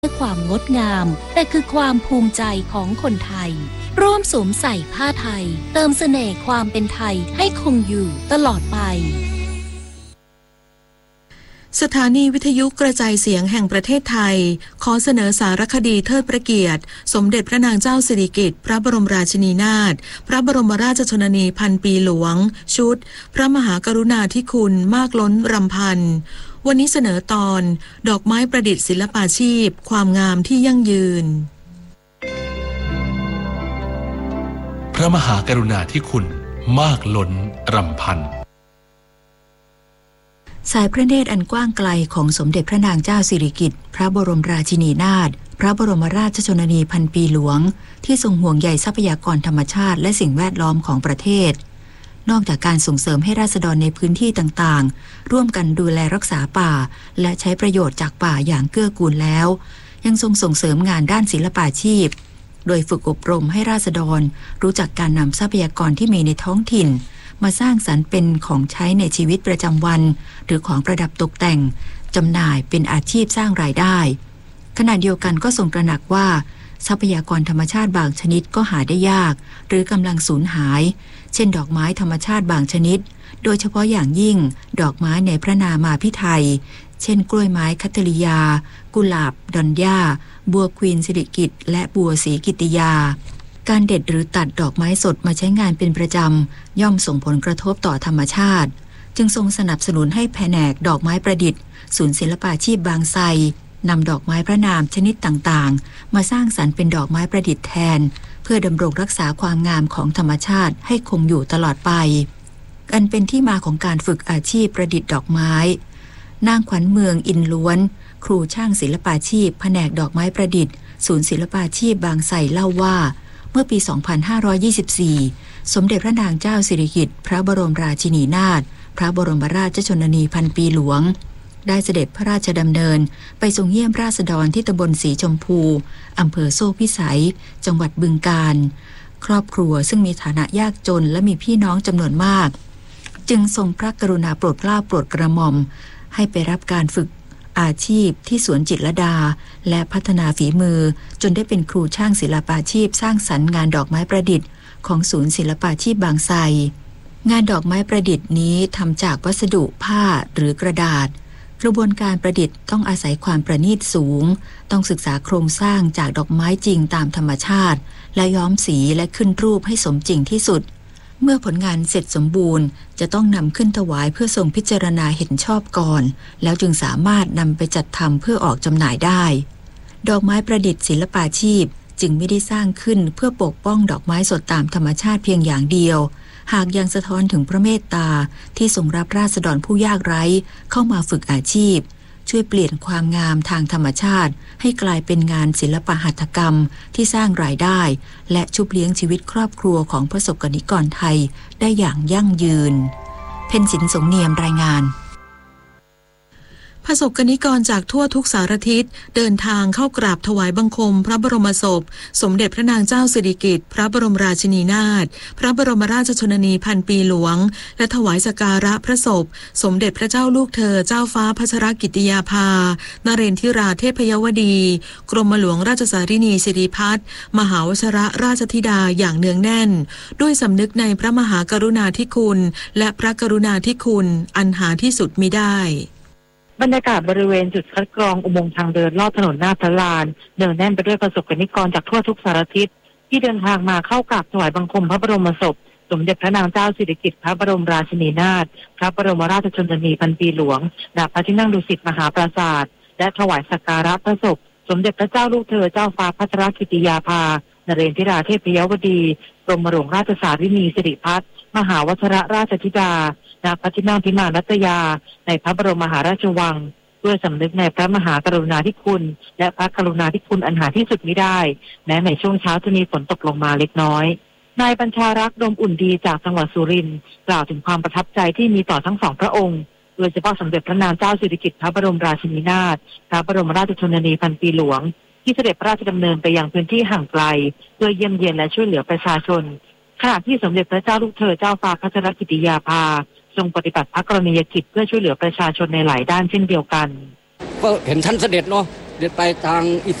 ความงดงามแต่คือความภูมิใจของคนไทยร่วมสวมใส่ผ้าไทยเติมเสน่ห์ความเป็นไทยให้คงอยู่ตลอดไปสถานีวิทยุกระจายเสียงแห่งประเทศไทยขอเสนอสารคดีเทิดพระเกียรติสมเด็จพระนางเจ้าสิริกิติ์พระบรมราชินีนาถพระบรมราชชนนีพันปีหลวงชุดพระมหากรุณาธิคุณมากล้นรำพันวันนี้เสนอตอนดอกไม้ประดิษฐ์ศิลปาชีพความงามที่ยั่งยืนพระมหากรุณาธิคุณมากล้นรำพันสายพระเนตรอันกว้างไกลของสมเด็จพระนางเจ้าสิริกิติ์พระบรมราชินีนาถพระบรมราชชนนีพันปีหลวงที่ทรงห่วงใยทรัพยากรธรรมชาติและสิ่งแวดล้อมของประเทศนอกจากการส่งเสริมให้ราษฎรในพื้นที่ต่างๆร่วมกันดูแลรักษาป่าและใช้ประโยชน์จากป่าอย่างเกื้อกูลแล้วยังทรงส่งเสริมงานด้านศิลปาชีพโดยฝึกอบรมให้ราษฎรรู้จักการนำทรัพยากรที่มีในท้องถิ่นมาสร้างสรรค์เป็นของใช้ในชีวิตประจำวันหรือของประดับตกแต่งจำหน่ายเป็นอาชีพสร้างรายได้ขณะเดียวกันก็ทรงตระหนักว่าทรัพยากรธรรมชาติบางชนิดก็หาได้ยากหรือกำลังสูญหายเช่นดอกไม้ธรรมชาติบางชนิดโดยเฉพาะอย่างยิ่งดอกไม้ในพระนามาภิไธยเช่นกล้วยไม้คัตเตริยากุหลาบดอนย่าบัวควีนสิริกิติ์และบัวศรีกิติยาการเด็ดหรือตัดดอกไม้สดมาใช้งานเป็นประจำย่อมส่งผลกระทบต่อธรรมชาติจึงทรงสนับสนุนให้แผนกดอกไม้ประดิษฐ์ศูนย์ศิลปาชีพบางไทรนำดอกไม้พระนามชนิดต่างๆมาสร้างสรรค์เป็นดอกไม้ประดิษฐ์แทนเพื่อดำรงรักษาความงามของธรรมชาติให้คงอยู่ตลอดไปอันเป็นที่มาของการฝึกอาชีพประดิษฐ์ดอกไม้นางขวัญเมืองอินล้วนครูช่างศิลปาชีพแผนกดอกไม้ประดิษฐ์ศูนย์ศิลปาชีพบางไทรเล่าว่าเมื่อปี 2524 สมเด็จพระนางเจ้าสิริกิติ์พระบรมราชินีนาถพระบรมราชชนนีพันปีหลวงได้เสด็จพระราชดำเนินไปทรงเยี่ยมราษฎรที่ตำบลสีชมพูอำเภอโซ่พิสัยจังหวัดบึงกาฬครอบครัวซึ่งมีฐานะยากจนและมีพี่น้องจำนวนมากจึงทรงพระกรุณาโปรดเกล้าโปรดกระหม่อมให้ไปรับการฝึกอาชีพที่สวนจิตรลดาและพัฒนาฝีมือจนได้เป็นครูช่างศิลปาชีพสร้างสรรค์งานดอกไม้ประดิษฐ์ของศูนย์ศิลปาชีพบางไทรงานดอกไม้ประดิษฐ์นี้ทำจากวัสดุผ้าหรือกระดาษกระบวนการประดิษฐ์ต้องอาศัยความประณีตสูงต้องศึกษาโครงสร้างจากดอกไม้จริงตามธรรมชาติและย้อมสีและขึ้นรูปให้สมจริงที่สุดเมื่อผลงานเสร็จสมบูรณ์จะต้องนำขึ้นถวายเพื่อทรงพิจารณาเห็นชอบก่อนแล้วจึงสามารถนำไปจัดทำเพื่อออกจำหน่ายได้ดอกไม้ประดิษฐ์ศิลปาชีพจึงไม่ได้สร้างขึ้นเพื่อปกป้องดอกไม้สดตามธรรมชาติเพียงอย่างเดียวหากยังสะท้อนถึงพระเมตตาที่ทรงรับราษฎรผู้ยากไร้เข้ามาฝึกอาชีพช่วยเปลี่ยนความงามทางธรรมชาติให้กลายเป็นงานศิลปหัตถกรรมที่สร้างรายได้และชุบเลี้ยงชีวิตครอบครัวของประสบกนิกรไทยได้อย่างยั่งยืนเพ็ญศิลป์สงเนียมรายงานประสบกนิกรจากทั่วทุกสารทิศเดินทางเข้ากราบถวายบังคมพระบรมศพสมเด็จพระนางเจ้าสิริกิติ์พระบรมราชินีนาถพระบรมราชชนนีพันปีหลวงและถวายสักการะพระศพสมเด็จพระเจ้าลูกเธอเจ้าฟ้าพัชรกิติยาภานเรนทิราเทพยวดีกรมหลวงราชสารินีสิริพัฒน์มหาวชรราชธิดาอย่างเนืองแน่นด้วยสำนึกในพระมหากรุณาธิคุณและพระกรุณาธิคุณอันหาที่สุดมิได้บรรยากาศบริเวณจุดคัดกรองอุโมงค์ทางเดินลอดถนนหน้าพระลานเนืองแน่นไปด้วยประสบกนิกรจากทั่วทุกสารทิศที่เดินทางมาเข้ากราบถวายบังคมพระบรมศพสมเด็จพระนางเจ้าสิริกิติ์พระบรมราชินีนาถพระบรมราชชนนีพันปีหลวงณพระที่นั่งดุสิตมหาปราสาทและถวายสักการะพระศพสมเด็จพระเจ้าลูกเธอเจ้าฟ้าพัชรกิติยาภานเรนทิราเทพยวดีกรมหลวงราชสารินีสิริพัฒน์มหาวชรราชธิดาณพระที่นั่งพิมานรัตยาในพระบรมมหาราชวังด้วยสำนึกในพระมหากรุณาธิคุณและพระกรุณาธิคุณอันหาที่สุดมิได้แม้ในช่วงเช้าจะมีฝนตกลงมาเล็กน้อยนายบัญชารักษ์ดมอุ่นดีจากจังหวัดสุรินทร์กล่าวถึงความประทับใจที่มีต่อทั้งสองพระองค์โดยเฉพาะสมเด็จพระนางเจ้าสิริกิติ์พระบรมราชินีนาถพระบรมราชชนนีพันปีหลวงที่เสด็จพระราชดำเนินไปยังพื้นที่ห่างไกลเพื่อเยี่ยมเยียนและช่วยเหลือประชาชนขณะที่สมเด็จพระเจ้าลูกเธอเจ้าฟ้าพัชรกิติยาภาทรงปฏิบัติพระกรณียกิจเพื่อช่วยเหลือประชาชนในหลายด้านเช่นเดียวกันก็เห็นท่านเสด็จเนาะเดินไปทาง